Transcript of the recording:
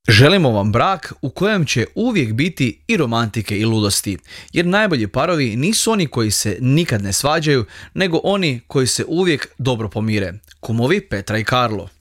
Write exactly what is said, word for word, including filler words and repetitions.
Želimo vam brak u kojem će uvijek biti i romantike i ludosti, jer najbolji parovi nisu oni koji se nikad ne svađaju, nego oni koji se uvijek dobro pomire. Kumovi Petra i Karlo.